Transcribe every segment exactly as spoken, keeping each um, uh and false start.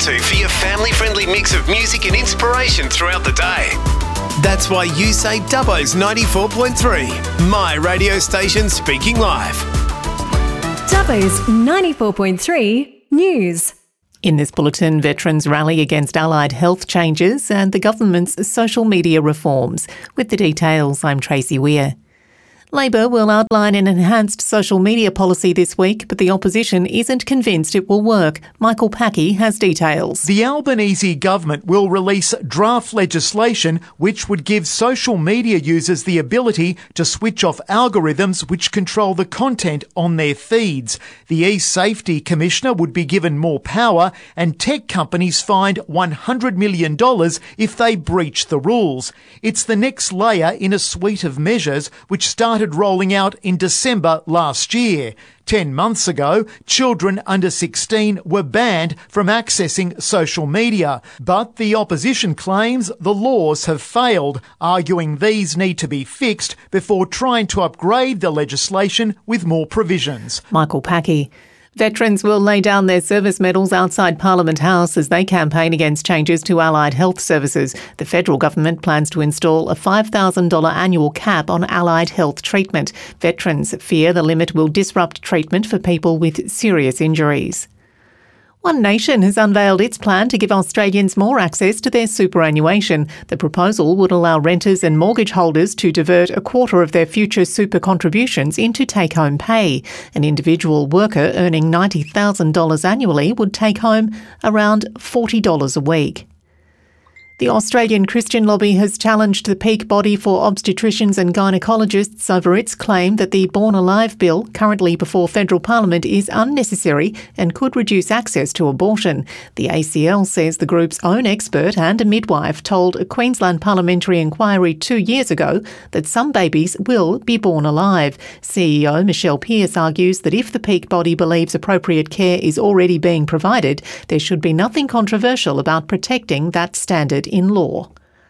to for your family-friendly mix of music and inspiration throughout the day. That's why you say Dubbo's ninety-four point three, my radio station speaking live. Dubbo's ninety-four point three News. In this bulletin, veterans rally against allied health changes and the government's social media reforms. With the details, I'm Tracy Weir. Labor will outline an enhanced social media policy this week, but the opposition isn't convinced it will work. Michael Packey has details. The Albanese government will release draft legislation which would give social media users the ability to switch off algorithms which control the content on their feeds. The e-Safety Commissioner would be given more power, and tech companies fined one hundred million dollars if they breach the rules. It's the next layer in a suite of measures which started rolling out in December last year. Ten months ago, children under sixteen were banned from accessing social media. But the opposition claims the laws have failed, arguing these need to be fixed before trying to upgrade the legislation with more provisions. Michael Packey. Veterans will lay down their service medals outside Parliament House as they campaign against changes to allied health services. The federal government plans to install a five thousand dollars annual cap on allied health treatment. Veterans fear the limit will disrupt treatment for people with serious injuries. One Nation has unveiled its plan to give Australians more access to their superannuation. The proposal would allow renters and mortgage holders to divert a quarter of their future super contributions into take-home pay. An individual worker earning ninety thousand dollars annually would take home around forty dollars a week. The Australian Christian Lobby has challenged the peak body for obstetricians and gynaecologists over its claim that the Born Alive bill, currently before federal parliament, is unnecessary and could reduce access to abortion. The A C L says the group's own expert and a midwife told a Queensland parliamentary inquiry two years ago that some babies will be born alive. C E O Michelle Pearce argues that if the peak body believes appropriate care is already being provided, there should be nothing controversial about protecting that standard in law.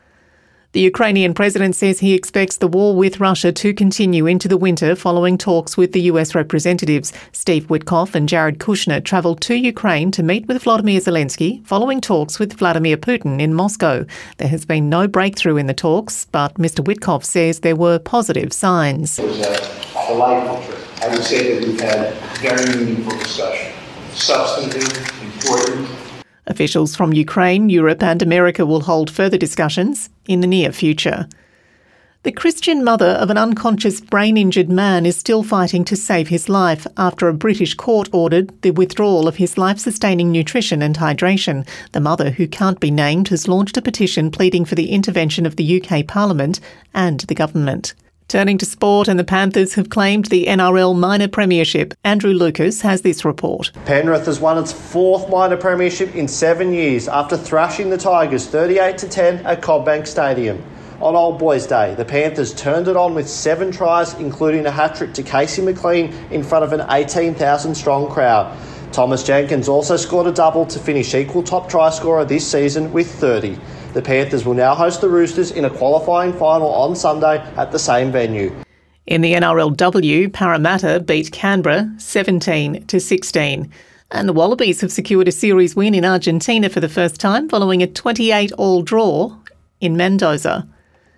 The Ukrainian president says he expects the war with Russia to continue into the winter following talks with the U S representatives. Steve Witkoff and Jared Kushner travelled to Ukraine to meet with Volodymyr Zelensky following talks with Vladimir Putin in Moscow. There has been no breakthrough in the talks, but Mister Witkoff says there were positive signs. It was a delightful trip. I would say that we've had very meaningful discussion, substantive, important. Officials from Ukraine, Europe and America will hold further discussions in the near future. The Christian mother of an unconscious brain-injured man is still fighting to save his life after a British court ordered the withdrawal of his life-sustaining nutrition and hydration. The mother, who can't be named, has launched a petition pleading for the intervention of the U K Parliament and the government. Turning to sport, and the Panthers have claimed the N R L minor premiership. Andrew Lucas has this report. Penrith has won its fourth minor premiership in seven years after thrashing the Tigers thirty-eight to ten at Cobbank Stadium. On Old Boys Day, the Panthers turned it on with seven tries, including a hat-trick to Casey McLean in front of an eighteen thousand strong crowd. Thomas Jenkins also scored a double to finish equal top try scorer this season with thirty. The Panthers will now host the Roosters in a qualifying final on Sunday at the same venue. In the N R L W, Parramatta beat Canberra seventeen to sixteen. And the Wallabies have secured a series win in Argentina for the first time following a twenty-eight all draw in Mendoza.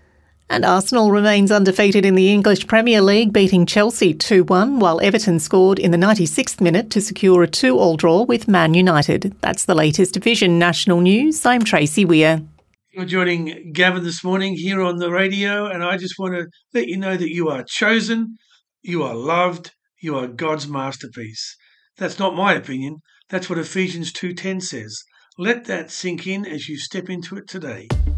And Arsenal remains undefeated in the English Premier League, beating Chelsea two one, while Everton scored in the ninety-sixth minute to secure a two all draw with Man United. That's the latest Vision National News. I'm Tracy Weir. You're joining Gavin this morning here on the radio, and I just want to let you know that you are chosen, you are loved, you are God's masterpiece. That's not my opinion. That's what Ephesians two ten says. Let that sink in as you step into it today.